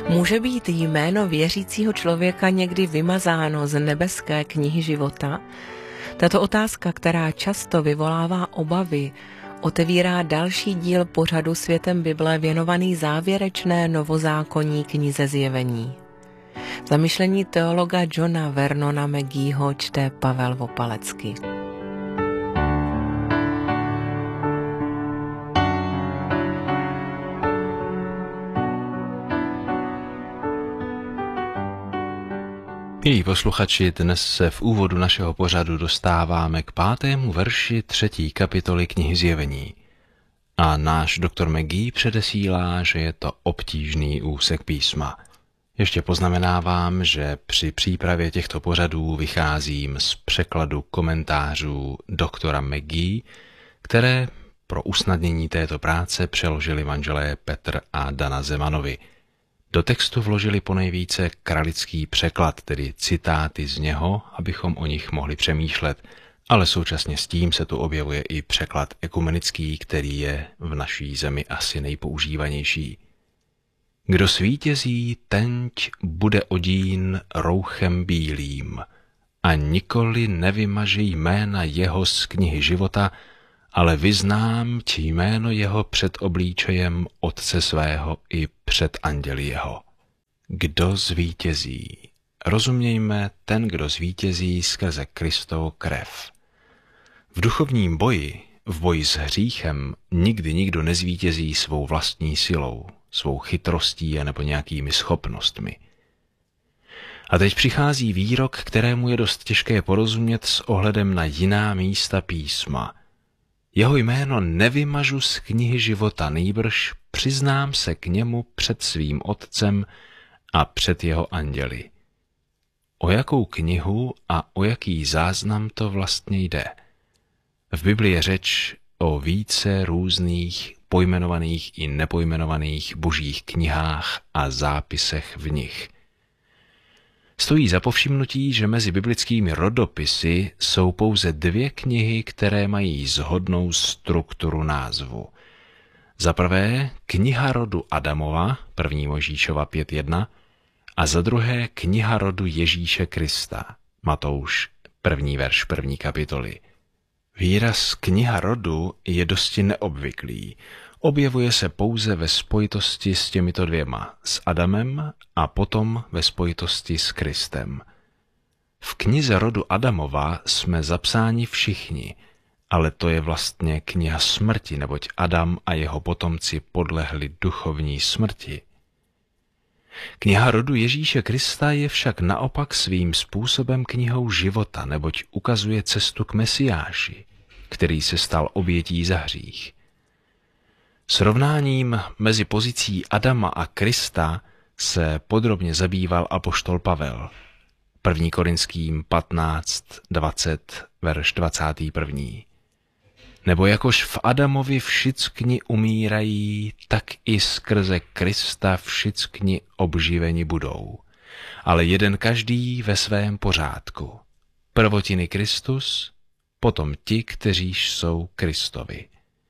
Může být jméno věřícího člověka někdy vymazáno z nebeské knihy života? Tato otázka, která často vyvolává obavy, otevírá další díl pořadu Světem Bible věnovaný závěrečné novozákonní knize Zjevení. V zamyšlení teologa Johna Vernona Mageeho čte Pavel Vopalecký. Milí posluchači, dnes se v úvodu našeho pořadu dostáváme k 5. verši 3. kapitoly knihy Zjevení. A náš doktor Magee předesílá, že je to obtížný úsek písma. Ještě poznamenávám, že při přípravě těchto pořadů vycházím z překladu komentářů doktora Magee, které pro usnadnění této práce přeložili manželé Petr a Dana Zemanovi. Do textu vložili ponejvíce kralický překlad, tedy citáty z něho, abychom o nich mohli přemýšlet, ale současně s tím se tu objevuje i překlad ekumenický, který je v naší zemi asi nejpoužívanější. Kdo svítězí, tenť bude odín rouchem bílým a nikoli nevymaže jména jeho z knihy života, ale vyznám ti jméno jeho před obličejem Otce svého i před anděli jeho. Kdo zvítězí? Rozumějme ten, kdo zvítězí skrze Kristovu krev. V duchovním boji, v boji s hříchem, nikdy nikdo nezvítězí svou vlastní silou, svou chytrostí nebo nějakými schopnostmi. A teď přichází výrok, kterému je dost těžké porozumět s ohledem na jiná místa písma. Jeho jméno nevymažu z knihy života, nýbrž přiznám se k němu před svým Otcem a před jeho anděli. O jakou knihu a o jaký záznam to vlastně jde? V Biblii je řeč o více různých pojmenovaných i nepojmenovaných božích knihách a zápisech v nich. Stojí za povšimnutí, že mezi biblickými rodopisy jsou pouze 2 knihy, které mají shodnou strukturu názvu. Za prvé kniha rodu Adamova, 1. Mojžíšova 5.1, a za druhé kniha rodu Ježíše Krista, Matouš 1. verš 1. kapitoly. Výraz kniha rodu je dosti neobvyklý. Objevuje se pouze ve spojitosti s těmito 2, s Adamem a potom ve spojitosti s Kristem. V knize rodu Adamova jsme zapsáni všichni, ale to je vlastně kniha smrti, neboť Adam a jeho potomci podlehli duchovní smrti. Kniha rodu Ježíše Krista je však naopak svým způsobem knihou života, neboť ukazuje cestu k Mesiáši, který se stal obětí za hřích. Srovnáním mezi pozicí Adama a Krista se podrobně zabýval apoštol Pavel. 1. Korinským 15:20, verš 21. Nebo jakož v Adamovi všichni umírají, tak i skrze Krista všichni obživeni budou. Ale jeden každý ve svém pořádku. Prvotiny Kristus, potom ti, kteří jsou Kristovi.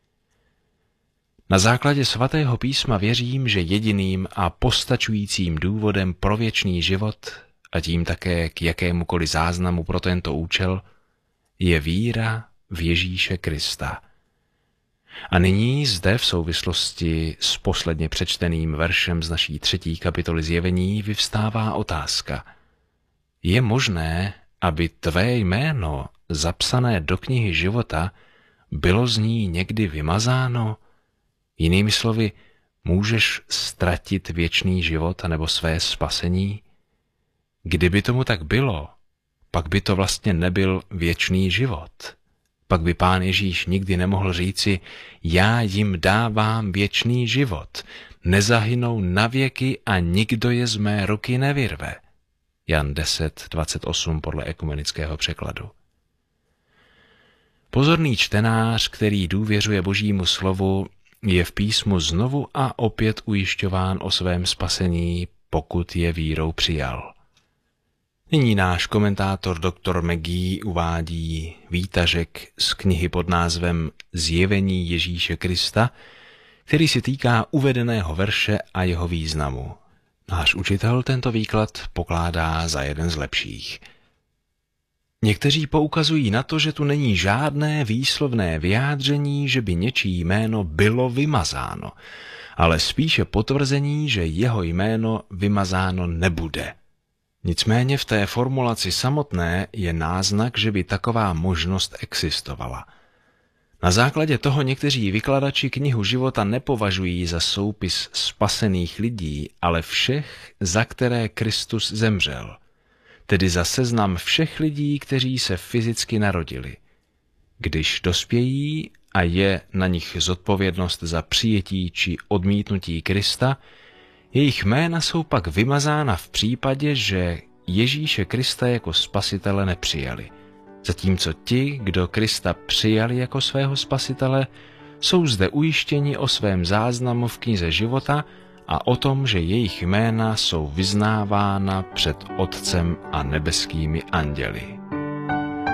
Na základě svatého písma věřím, že jediným a postačujícím důvodem pro věčný život a tím také k jakémukoliv záznamu pro tento účel je víra v Ježíše Krista. A nyní zde v souvislosti s posledně přečteným veršem z naší 3. kapitoly Zjevení vyvstává otázka. Je možné, aby tvé jméno zapsané do knihy života bylo z ní někdy vymazáno? Jinými slovy, můžeš ztratit věčný život anebo své spasení? Kdyby tomu tak bylo, pak by to vlastně nebyl věčný život. Pak by Pán Ježíš nikdy nemohl říci, já jim dávám věčný život, nezahynou navěky a nikdo je z mé ruky nevyrve. Jan 10:28 podle ekumenického překladu. Pozorný čtenář, který důvěřuje Božímu slovu, je v písmu znovu a opět ujišťován o svém spasení, pokud je vírou přijal. Nyní náš komentátor doktor Magee uvádí výtažek z knihy pod názvem Zjevení Ježíše Krista, který se týká uvedeného verše a jeho významu. Náš učitel tento výklad pokládá za jeden z lepších. Někteří poukazují na to, že tu není žádné výslovné vyjádření, že by něčí jméno bylo vymazáno, ale spíše potvrzení, že jeho jméno vymazáno nebude. Nicméně v té formulaci samotné je náznak, že by taková možnost existovala. Na základě toho někteří vykladači knihu života nepovažují za soupis spasených lidí, ale všech, za které Kristus zemřel, tedy za seznam všech lidí, kteří se fyzicky narodili. Když dospějí a je na nich zodpovědnost za přijetí či odmítnutí Krista, jejich jména jsou pak vymazána v případě, že Ježíše Krista jako spasitele nepřijali. Zatímco ti, kdo Krista přijali jako svého spasitele, jsou zde ujištěni o svém záznamu v knize života a o tom, že jejich jména jsou vyznávána před Otcem a nebeskými anděli.